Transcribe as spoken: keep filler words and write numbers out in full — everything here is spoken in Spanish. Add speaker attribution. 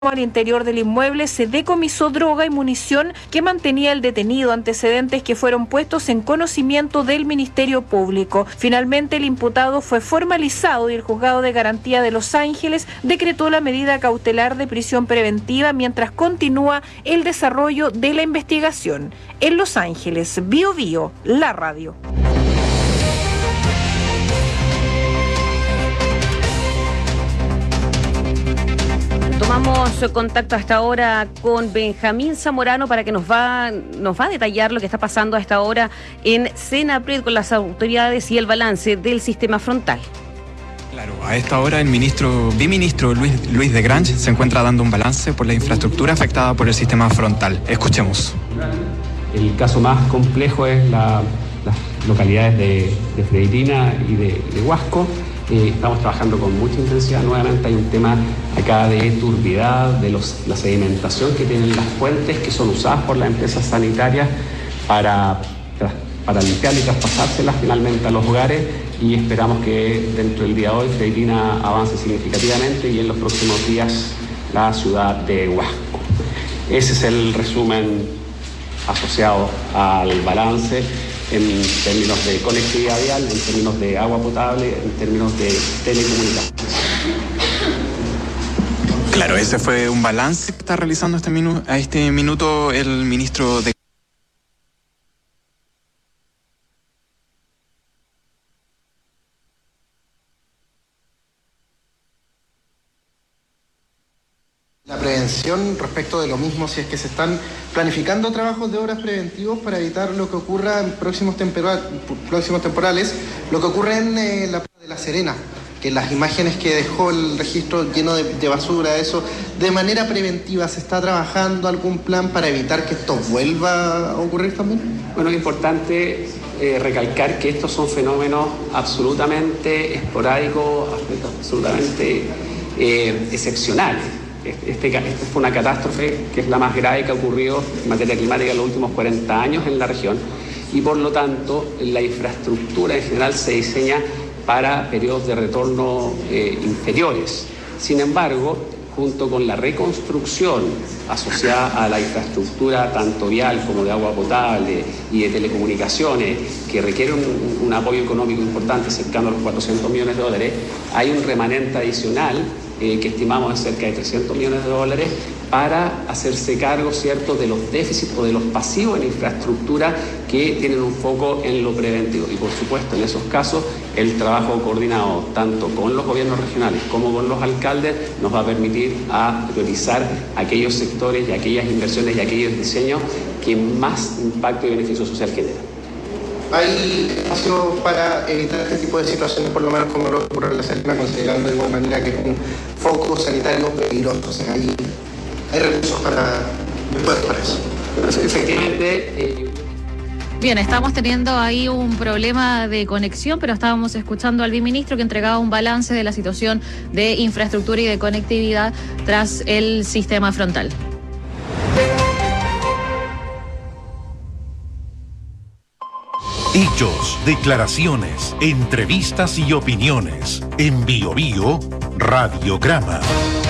Speaker 1: Al interior del inmueble se decomisó droga y munición que mantenía el detenido, antecedentes que fueron puestos en conocimiento del Ministerio Público. Finalmente, el imputado fue formalizado y el Juzgado de Garantía de Los Ángeles decretó la medida cautelar de prisión preventiva mientras continúa el desarrollo de la investigación. En Los Ángeles, Bio Bio, la radio.
Speaker 2: Tomamos contacto hasta ahora con Benjamín Zamorano para que nos va, nos va a detallar lo que está pasando a esta hora en Senapred con las autoridades y el balance del sistema frontal.
Speaker 3: Claro, a esta hora el ministro, biministro Luis, Luis de Grange se encuentra dando un balance por la infraestructura afectada por el sistema frontal. Escuchemos.
Speaker 4: El caso más complejo es la, las localidades de, de Freirina y de, de Huasco. Eh, estamos trabajando con mucha intensidad. Nuevamente hay un tema acá de turbidez, de los, la sedimentación que tienen las fuentes que son usadas por las empresas sanitarias para, para limpiar y traspasárselas finalmente a los hogares, y esperamos que dentro del día de hoy Freirina avance significativamente y en los próximos días la ciudad de Huasco. Ese es el resumen asociado al balance en términos de conectividad vial, en términos de agua potable, en términos de telecomunicaciones.
Speaker 3: Claro, ese fue un balance que está realizando este minu- a este minuto el ministro de...
Speaker 5: La prevención respecto de lo mismo, si es que se están planificando trabajos de obras preventivos para evitar lo que ocurra en próximos, tempora- próximos temporales, lo que ocurre en eh, la playa de La Serena, que las imágenes que dejó el registro lleno de, de basura, eso, de manera preventiva, ¿se está trabajando algún plan para evitar que esto vuelva a ocurrir también?
Speaker 4: Bueno, es importante eh, recalcar que estos son fenómenos absolutamente esporádicos, absolutamente eh, excepcionales. Este, esta fue una catástrofe que es la más grave que ha ocurrido en materia climática en los últimos cuarenta años en la región, y por lo tanto la infraestructura en general se diseña para periodos de retorno eh, inferiores. Sin embargo, junto con la reconstrucción asociada a la infraestructura tanto vial como de agua potable y de telecomunicaciones, que requiere un, un apoyo económico importante, cercano a los cuatrocientos millones de dólares, hay un remanente adicional Eh, que estimamos en cerca de trescientos millones de dólares para hacerse cargo, ¿cierto?, de los déficits o de los pasivos en infraestructura que tienen un foco en lo preventivo. Y por supuesto, en esos casos, el trabajo coordinado tanto con los gobiernos regionales como con los alcaldes nos va a permitir a priorizar aquellos sectores y aquellas inversiones y aquellos diseños que más impacto y beneficio social generan.
Speaker 5: ¿Hay espacio para evitar este tipo de situaciones, por lo menos como lo que ocurre en La Serena, considerando de igual manera que es un foco sanitario peligroso? O sea, hay, hay recursos para, después para eso.
Speaker 4: Efectivamente. Eh...
Speaker 6: Bien, estamos teniendo ahí un problema de conexión, pero estábamos escuchando al viceministro que entregaba un balance de la situación de infraestructura y de conectividad tras el sistema frontal.
Speaker 7: Hechos, declaraciones, entrevistas y opiniones. En Bio Bio, Radiograma.